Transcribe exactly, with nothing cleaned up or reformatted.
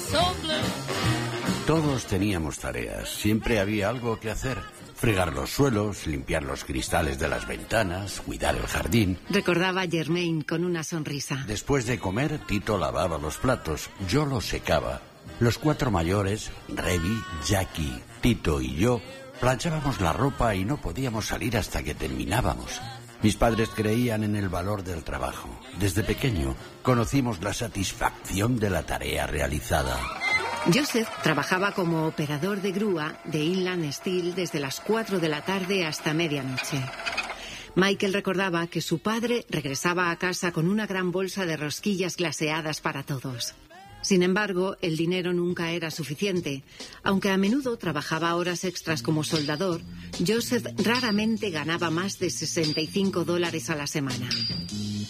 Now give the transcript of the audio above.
Todos teníamos tareas, siempre había algo que hacer. Fregar los suelos, limpiar los cristales de las ventanas, cuidar el jardín. Recordaba Germaine con una sonrisa. Después de comer, Tito lavaba los platos, yo los secaba. Los cuatro mayores, Revi, Jackie, Tito y yo, planchábamos la ropa y no podíamos salir hasta que terminábamos. Mis padres creían en el valor del trabajo. Desde pequeño conocimos la satisfacción de la tarea realizada. Joseph trabajaba como operador de grúa de Inland Steel desde las cuatro de la tarde hasta medianoche. Michael recordaba que su padre regresaba a casa con una gran bolsa de rosquillas glaseadas para todos. Sin embargo, el dinero nunca era suficiente. Aunque a menudo trabajaba horas extras como soldador, Joseph raramente ganaba más de sesenta y cinco dólares a la semana.